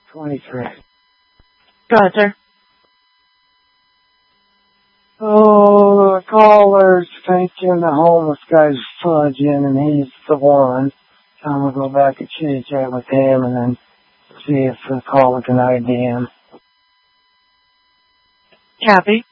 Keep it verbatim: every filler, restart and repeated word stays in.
twenty-three. Go ahead, sir. Oh, the caller's thinking the homeless guy's fudging and he's the one. So I'm going to go back and chit chat with him and then see if the caller can I D him. Copy.